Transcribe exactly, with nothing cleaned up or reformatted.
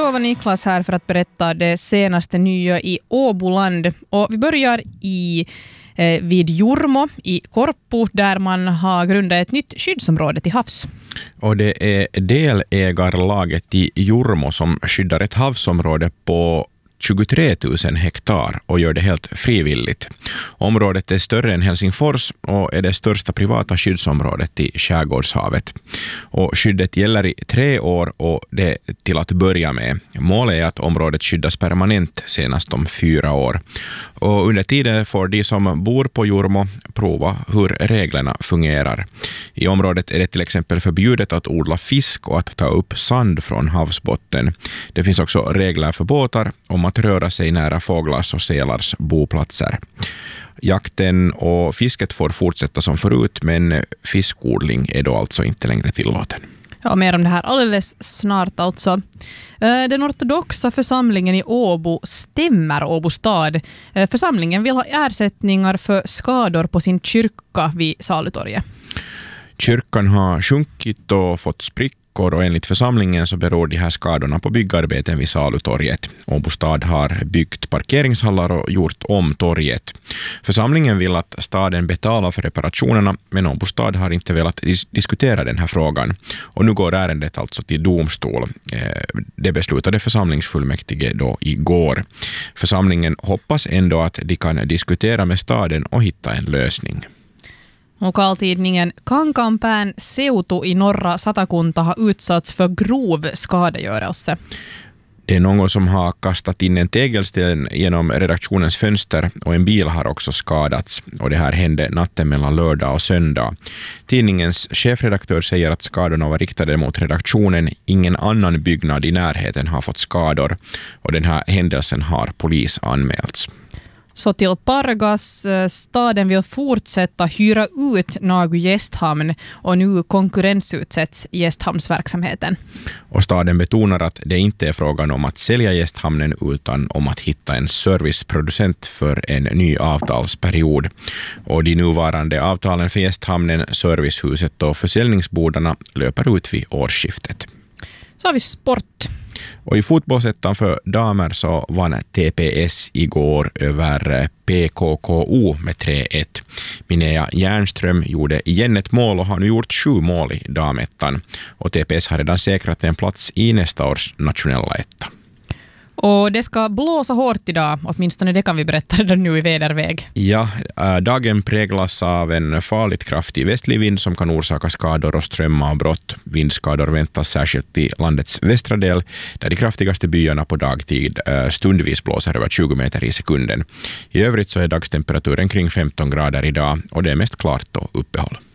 Karo och Niklas här för att berätta det senaste nya i Åboland. Och vi börjar i, eh, vid Jormo i Korpo där man har grundat ett nytt skyddsområde till havs. Och det är delägarlaget i Jormo som skyddar ett havsområde på tjugotre tusen hektar och gör det helt frivilligt. Området är större än Helsingfors och är det största privata skyddsområdet i Skärgårdshavet. Och skyddet gäller i tre år och det till att börja med. Målet är att området skyddas permanent senast om fyra år. Och under tiden får de som bor på Jormo prova hur reglerna fungerar. I området är det till exempel förbjudet att odla fisk och att ta upp sand från havsbotten. Det finns också regler för båtar om att röra sig nära fåglars och sälars boplatser. Jakten och fisket får fortsätta som förut, men fiskodling är då alltså inte längre tillåten. Ja, mer om det här alldeles snart alltså. Den ortodoxa församlingen i Åbo stämmer Åbo stad. Församlingen vill ha ersättningar för skador på sin kyrka vid Salutorget. Kyrkan har sjunkit och fått sprickor och enligt församlingen så beror de här skadorna på byggarbeten vid Salutorget. Åbo stad har byggt parkeringshallar och gjort om torget. Församlingen vill att staden betalar för reparationerna, men Åbo stad har inte velat dis- diskutera den här frågan. Och nu går ärendet alltså till domstol. Det beslutade församlingsfullmäktige då igår. Församlingen hoppas ändå att de kan diskutera med staden och hitta en lösning. Lokaltidningen Kankaanpään seutu i norra Satakunta har utsatts för grov skadegörelse. Det är någon som har kastat in en tegelsten genom redaktionens fönster och en bil har också skadats. Och det här hände natten mellan lördag och söndag. Tidningens chefredaktör säger att skadorna var riktade mot redaktionen. Ingen annan byggnad i närheten har fått skador. Och den här händelsen har polis anmälts. Så till Pargas, staden vill fortsätta hyra ut Nagu gästhamn och nu konkurrensutsätts gästhamnsverksamheten. Och staden betonar att det inte är frågan om att sälja gästhamnen utan om att hitta en serviceproducent för en ny avtalsperiod. Och de nuvarande avtalen för gästhamnen, servicehuset och försäljningsbordarna löper ut vid årsskiftet. Så har vi sport. Och i fotbollsettan för damer så vann T P S igår över P K K O med tre ett. Minea Järnström gjorde igen ett mål och har nu gjort sju mål i damettan. Och T P S har redan säkrat en plats i nästa års nationella etta. Och det ska blåsa hårt idag, åtminstone det kan vi berätta redan nu i väderväg. Ja, dagen präglas av en farligt kraftig västlig vind som kan orsaka skador och strömavbrott. Vindskador väntas särskilt i landets västra del, där de kraftigaste byarna på dagtid stundvis blåser över tjugo meter i sekunden. I övrigt så är dagstemperaturen kring femton grader idag och det är mest klart och uppehåll.